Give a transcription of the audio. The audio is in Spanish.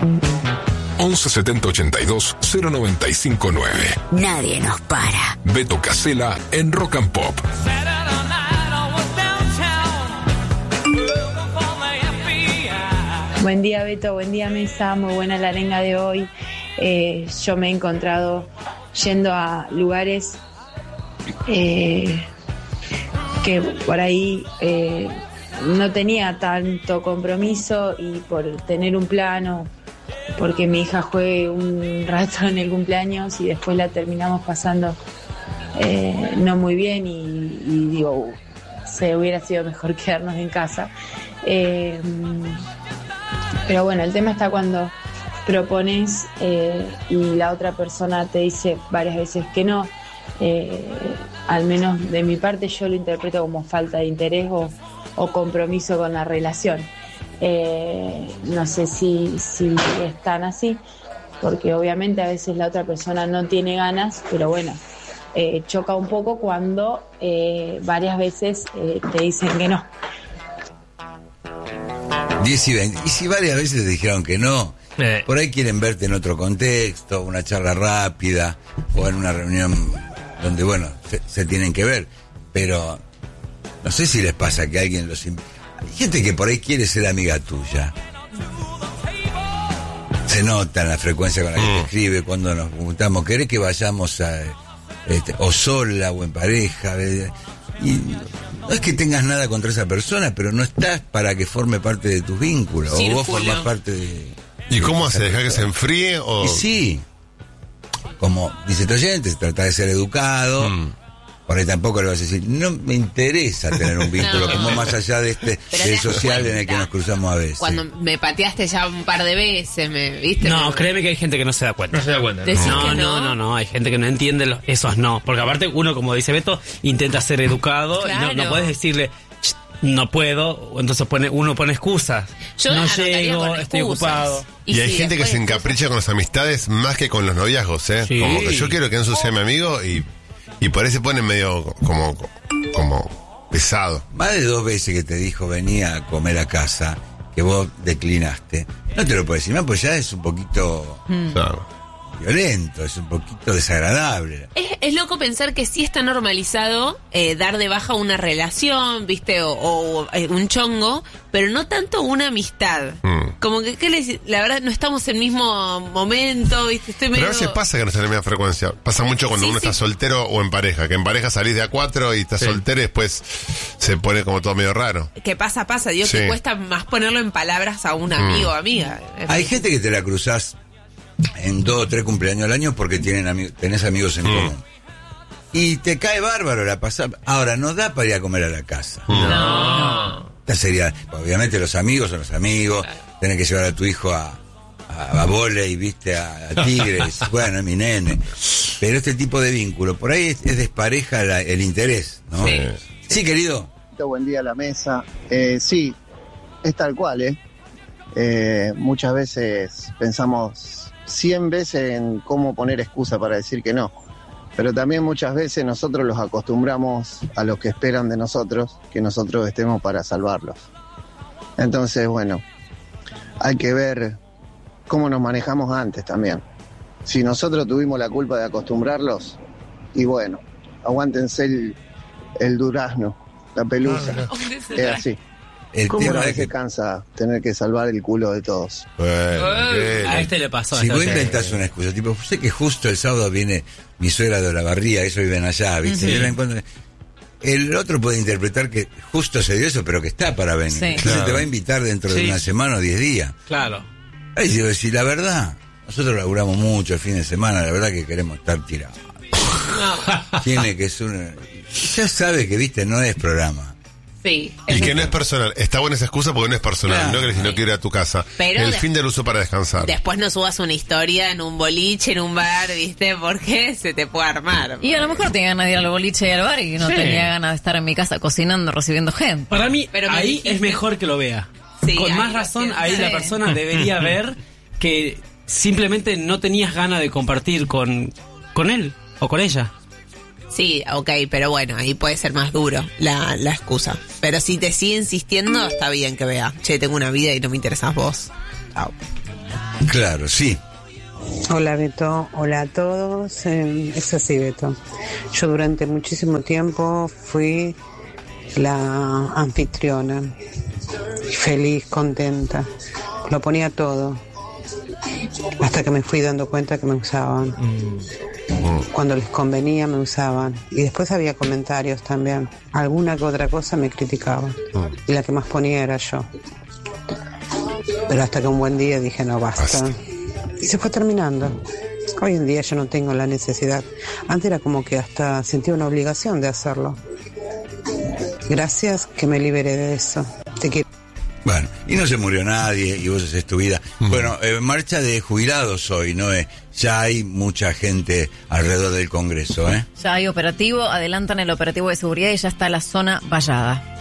11 70 82 095 9. Nadie nos para. Beto Casella en Rock and Pop. Buen día, Beto, buen día, Mesa, muy buena la arenga de hoy. Yo me he encontrado yendo a lugares que por ahí no tenía tanto compromiso, y por tener un plano, porque mi hija juegue un rato en el cumpleaños y después la terminamos pasando no muy bien, y digo, se hubiera sido mejor quedarnos en casa. Pero bueno, el tema está cuando propones y la otra persona te dice varias veces que no. Al menos de mi parte yo lo interpreto como falta de interés o compromiso con la relación. No sé si es tan así, porque obviamente a veces la otra persona no tiene ganas, pero bueno, choca un poco cuando varias veces te dicen que no. 10 y 20. Y si varias veces te dijeron que no, por ahí quieren verte en otro contexto, una charla rápida o en una reunión donde, bueno, se tienen que ver. Pero no sé si les pasa que alguien los... Hay gente que por ahí quiere ser amiga tuya. Se nota en la frecuencia con la que te escribe cuando nos juntamos. ¿Querés que vayamos a o sola o en pareja? Y no es que tengas nada contra esa persona, pero no estás para que forme parte de tus vínculos. Círculo. O vos formás parte de... ¿Y cómo hace? ¿Dejar que se enfríe? O... Y sí. Como dice tu oyente, trata de ser educado. Por ahí tampoco le vas a decir, no me interesa tener un vínculo como más allá de del social en el que nos cruzamos a veces. Cuando me pateaste ya un par de veces, ¿viste? No, créeme que hay gente que no se da cuenta. No se da cuenta. No, hay gente que no entiende esos no. Porque aparte uno, como dice Beto, intenta ser educado. Claro. Y no puedes decirle, no puedo, entonces uno pone excusas. Yo no llego, estoy ocupado. Y hay gente que se encapricha con las amistades más que con los noviazgos, ¿eh? Sí. Como que yo quiero que Enzo sea mi amigo y por ahí se pone medio como pesado. Más de 2 veces que te dijo venía a comer a casa, que vos declinaste. No te lo puedo decir más, pues ya es un poquito violento, es un poquito desagradable. Es loco pensar que sí está normalizado dar de baja una relación, ¿viste? O un chongo, pero no tanto una amistad. Como que, la verdad, no estamos en el mismo momento, ¿viste? Estoy medio... Pero a veces pasa que no está en la misma frecuencia. Pasa mucho cuando uno está soltero o en pareja. Que en pareja salís de a 4 y estás soltero y después se pone como todo medio raro. Que pasa. Digo, que cuesta más ponerlo en palabras a un amigo o amiga. Hay gente que te la cruzás en 2 o 3 cumpleaños al año porque tenés amigos en común. Y te cae bárbaro la pasada. Ahora, no da para ir a comer a la casa. No. Esta sería, obviamente los amigos son los amigos. Claro. Tenés que llevar a tu hijo a vóley, viste, a Tigres. Bueno, es mi nene. Pero este tipo de vínculo, por ahí es despareja el interés, ¿no? Sí, querido. Buen día a la mesa. Sí, es tal cual, muchas veces pensamos 100 veces en cómo poner excusa para decir que no. Pero también muchas veces nosotros los acostumbramos a los que esperan de nosotros, que nosotros estemos para salvarlos. Entonces, bueno, hay que ver cómo nos manejamos antes también. Si nosotros tuvimos la culpa de acostumbrarlos, y bueno, aguántense el durazno, la pelusa, es así. ¿Cómo no se cansa tener que salvar el culo de todos? A este le pasó. Si vos inventás una excusa, tipo, sé que justo el sábado viene mi suegra de Olavarría, eso viven allá, ¿viste? El otro puede interpretar que justo se dio eso, pero que está para venir. Sí. Entonces te va a invitar dentro de una semana o 10 días. Claro. Ahí digo, si la verdad, nosotros laburamos mucho el fin de semana, la verdad que queremos estar tirados. Tiene que ser ya sabe que, viste, no es programa. Sí. Y que no es personal. Está buena esa excusa porque no es personal. No que si no quiero ir a tu casa. Pero el fin del uso para descansar. Después no subas una historia en un boliche, en un bar, ¿viste? Porque se te puede armar. Y a lo mejor tenía ganas de ir al boliche y al bar y no tenía ganas de estar en mi casa cocinando, recibiendo gente. Para mí, pero ahí es mejor que lo vea. Sí, con más razón, ahí la persona debería ver que simplemente no tenías ganas de compartir con él o con ella. Sí, ok, pero bueno, ahí puede ser más duro la excusa. Pero si te sigue insistiendo, está bien que vea. Che, tengo una vida y no me interesás vos. Chao. Claro, sí. Hola Beto, hola a todos. Es así, Beto. Yo durante muchísimo tiempo fui la anfitriona, feliz, contenta. Lo ponía todo. Hasta que me fui dando cuenta que me usaban. Cuando les convenía me usaban. Y después había comentarios también. Alguna que otra cosa me criticaban. Y la que más ponía era yo. Pero hasta que un buen día dije, no, basta. Y se fue terminando. Hoy en día yo no tengo la necesidad. Antes era como que hasta sentía una obligación de hacerlo. Gracias que me liberé de eso. Te quiero. Bueno, y no se murió nadie, y vos haces tu vida. Bueno, marcha de jubilados hoy, ¿no? Ya hay mucha gente alrededor del Congreso, ¿eh? Ya hay operativo, adelantan el operativo de seguridad y ya está la zona vallada.